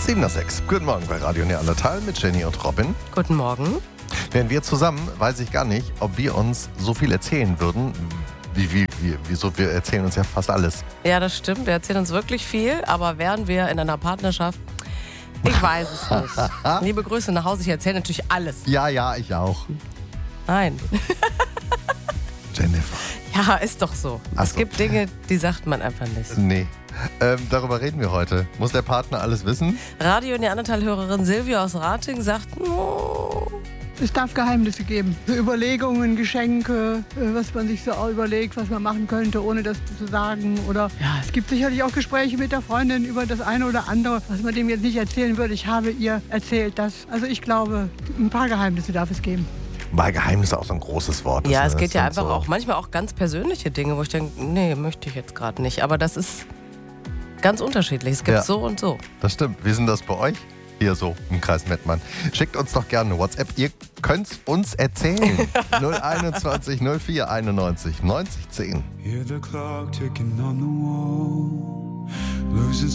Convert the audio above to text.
7:06. Guten Morgen bei Radio Neandertal mit Jenny und Robin. Guten Morgen. Wären wir zusammen, weiß ich gar nicht, ob wir uns so viel erzählen würden. Wieso? Wir erzählen uns ja fast alles. Ja, das stimmt. Wir erzählen uns wirklich viel, aber wären wir in einer Partnerschaft, ich weiß es nicht. Liebe Grüße nach Hause, ich erzähle natürlich alles. Ja, ich auch. Nein. Jennifer. Ja, ist doch so. Ach Es so. gibt Dinge, die sagt man einfach nicht. Nee. Darüber reden wir heute. Muss der Partner alles wissen? Radio Neandertal-Hörerin Silvia aus Rating sagt, Es darf Geheimnisse geben. So Überlegungen, Geschenke, was man sich so überlegt, was man machen könnte, ohne das zu sagen. Oder ja, es gibt sicherlich auch Gespräche mit der Freundin über das eine oder andere, was man dem jetzt nicht erzählen würde. Ich habe ihr erzählt das. Also ich glaube, ein paar Geheimnisse darf es geben. Weil Geheimnis ist auch so ein großes Wort. ja, Das es geht ja sind einfach so. auch manchmal auch ganz persönliche Dinge, wo ich denke, nee, möchte ich jetzt gerade nicht. Aber das ist ganz unterschiedlich. Es gibt Ja. so und so. Das stimmt. Wie sind das bei euch? Hier so im Kreis Mettmann. Schickt uns doch gerne eine WhatsApp. Ihr könnt's uns erzählen. 021 04 91 90 10. Hear the clock ticking on the wall, losing